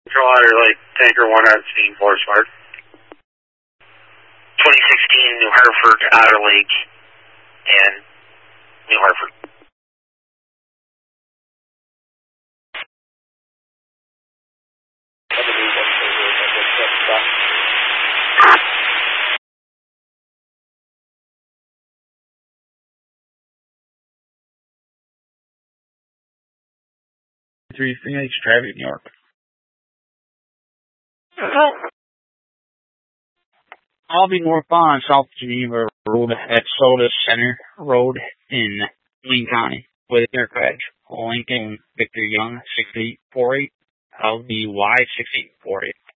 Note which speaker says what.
Speaker 1: Control Otter Light, Tanker 1 on scene, Forest Mark.
Speaker 2: 2016 New Hartford, Otter Lake, and New Hartford.
Speaker 3: Phoenix traffic, New York. I'll be northbound South Geneva Road at Soda Center Road in Wayne County with air crash. Lincoln Victor Young 6848. I'll be Y 6848.